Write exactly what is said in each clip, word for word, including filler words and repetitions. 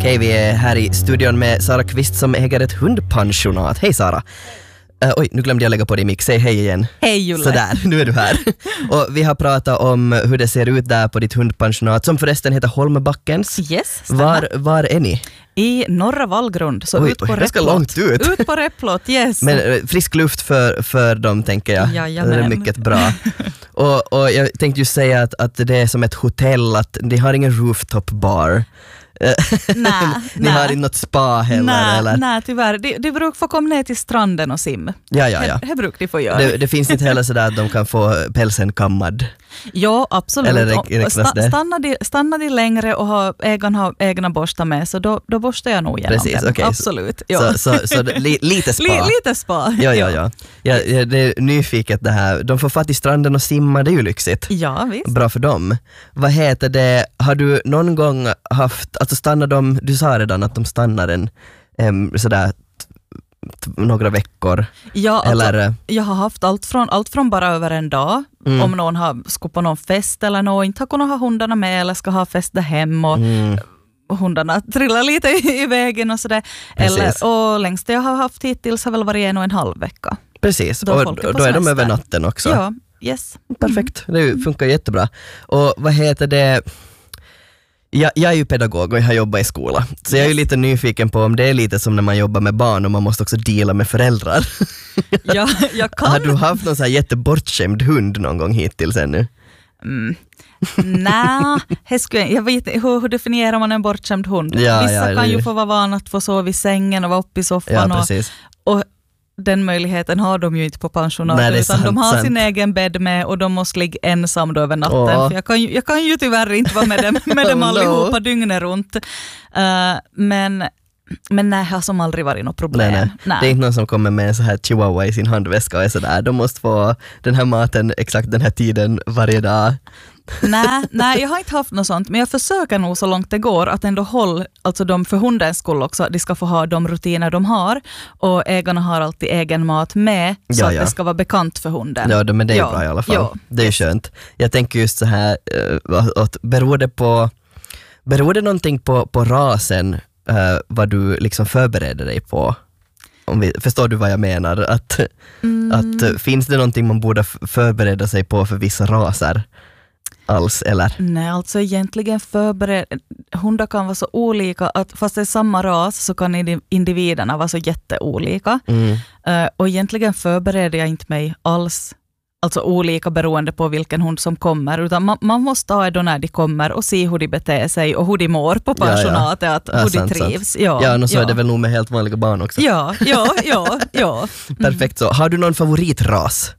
Okej, vi är här i studion med Sara Kvist som äger ett hundpensionat. Hej Sara! Uh, oj, nu glömde jag lägga på dig mick. Säg hej igen. Hej Julle. Sådär, nu är du här. Och vi har pratat om hur det ser ut där på ditt hundpensionat, som förresten heter Holmbackens. Yes, var, var är ni? I norra Vallgrund, så Oj, ut på oj, ganska Räpplåt. långt ut. Ut på Räpplåt, yes. Men uh, frisk luft för, för dem, tänker jag. Jajamän. Det är mycket bra. och, och jag tänkte ju säga att, att det är som ett hotell, att de har ingen rooftop bar. Nej, Ni har inte något spa heller? Nej, eller? nej tyvärr. De, de brukar få komma ner till stranden och sim. Ja, ja, ja. Det, det brukar de få göra. Det, det finns inte heller sådär att de kan få pälsen kammad. Ja, absolut. Eller räk- räknas Sta, det? stannar, de, stannar de längre och har, ägaren har egna borstar med, så då, då borstar jag nog igenom Precis, dem. okej. Absolut. Ja. Så, så, så li, lite spa. Li, lite spa. Ja, ja, ja. ja, ja det är nyfiket det här. De får fatt i stranden och simma, det är ju lyxigt. Ja, visst. Bra för dem. Vad heter det, har du någon gång haft, alltså stannar de, du sa redan att de stannar en um, sådär t- t- några veckor. Ja, alltså, eller, jag har haft allt från, allt från bara över en dag. Mm. Om någon har ska på någon fest eller något, inte har kunnat ha hundarna med eller ska ha fest där hem och mm, hundarna trillar lite i, i vägen och sådär. Eller, och längst jag har haft hittills har väl varit en och en halv vecka. precis, Då och folk är på då är de semester. över natten också. Ja, yes. Perfekt, det funkar jättebra. Och vad heter det, jag, jag är ju pedagog och jag har jobbat i skola, så jag är ju lite nyfiken på om det är lite som när man jobbar med barn och man måste också deala med föräldrar. Ja, jag kan. Har du haft någon så här jättebortskämd hund någon gång hittills ännu? Mm. Nej, jag vet inte, hur, hur definierar man en bortskämd hund? Ja, Vissa ja, kan det- ju få vara van att få sova i sängen och vara uppe i soffan. Ja, och, precis. och den möjligheten har de ju inte på pensionatet, Nej, det är utan sant, de har sant. sin egen bädd med och de måste ligga ensam då över natten. Åh. För jag, kan ju, jag kan ju tyvärr inte vara med dem, med dem Oh, no. allihopa dygnet runt. Uh, men, men nej, har som aldrig varit något problem. Nej, nej. Det är inte någon som kommer med en så här chihuahua i sin handväska och är sådär, de måste få den här maten exakt den här tiden varje dag. nej, nej, jag har inte haft något sånt, men jag försöker nog så långt det går att ändå hålla, alltså de för hundens skull också, de ska få ha de rutiner de har och ägarna har alltid egen mat med så Ja, att ja. det ska vara bekant för hunden. Ja, men det är Ja, bra i alla fall. ja. Det är skönt. Jag tänker just så här, uh, att beror det på, beror det någonting på, på rasen uh, vad du liksom förbereder dig på? Om vi, förstår du vad jag menar? Att, Mm. att uh, finns det någonting man borde f- förbereda sig på för vissa raser alls, eller? Nej, alltså egentligen förbered... hundar kan vara så olika att fast det är samma ras så kan indi- individerna vara så jätteolika. Mm. Uh, och egentligen förbereder jag inte mig alls, alltså olika beroende på vilken hund som kommer, utan man, man måste ta då när de kommer och se hur de beter sig och hur de mår på Ja, ja. pensionatet, att Ja, hur sant, de trivs. sant. Ja, Ja, och så ja. är det väl nog med helt vanliga barn också. Ja, ja, ja, ja. Perfekt så. Har du någon favoritras?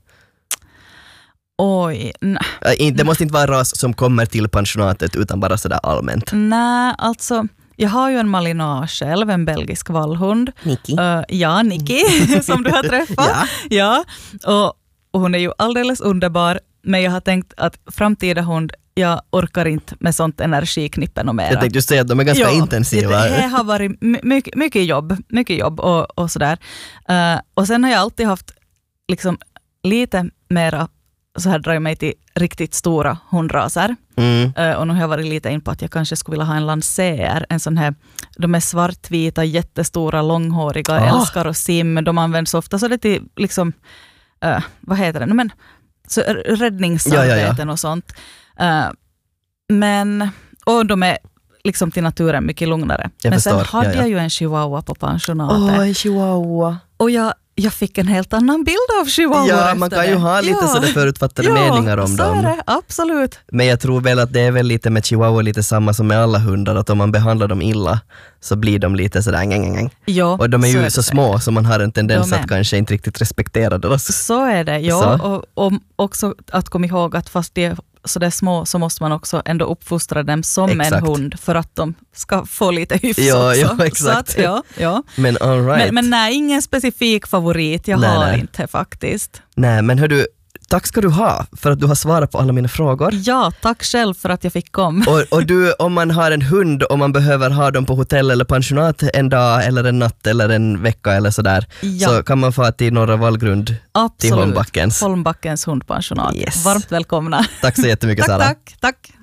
Oj, n- Äh, in- Det måste inte vara en ras som kommer till pensionatet utan bara sådär allmänt. nej, alltså jag har ju en Malinois själv, en belgisk vallhund. Niki. Uh, ja, Niki, som du har träffat. Ja. Ja. Och, och hon är ju alldeles underbar, men jag har tänkt att framtida hund, jag orkar inte med sånt energiknippen och mera. Jag tänkte just säga att de är ganska Ja, intensiva. Det, det har varit my- mycket, mycket jobb, mycket jobb och, och sådär. Uh, och sen har jag alltid haft liksom lite mera så här drar jag mig till riktigt stora hundraser. Mm. Uh, och nu har jag varit lite in på att jag kanske skulle vilja ha en lancer, en sån här, de är svartvita, jättestora, långhåriga, Ah. älskar och sim, de används ofta så det till liksom, uh, vad heter det, men så räddningsarbeten Ja, ja, ja. och sånt. Uh, men, och de är liksom till naturen mycket lugnare. Jag men förstår, sen hade ja, ja. jag ju en chihuahua på pensionatet. Åh, en chihuahua. Och jag, jag fick en helt annan bild av chihuahua Ja, efter man kan det. ju ha lite Ja. sådär förutfattade Ja, meningar om så är dem. det, absolut. Men jag tror väl att det är väl lite med chihuahua lite samma som med alla hundar, att om man behandlar dem illa så blir de lite sådär ngäng, ngäng, ngäng. Ja, Och de är ju det så säkert. små så man har en tendens De är. att kanske inte riktigt respektera deras. Så är det, ja. Så. Och, och också att komma ihåg att fast de är så där små så måste man också ändå uppfostra dem som Exakt. en hund för att de ska få lite hyfs Ja, också. ja, exakt. Så att, ja, ja. Men all right. Men, men nej, ingen specifik favorit. Jag Nej, har nej. inte faktiskt. Nej, men hör du, tack ska du ha för att du har svarat på alla mina frågor. Ja, tack själv för att jag fick komma. Och, och du, om man har en hund och man behöver ha dem på hotell eller pensionat en dag eller en natt eller en vecka eller sådär, Ja. så kan man få till Norra Vallgrund till Absolut. Holmbackens. Holmbackens hundpensionat. Yes. Varmt välkomna. Tack så jättemycket, Tack, Sara. tack, tack.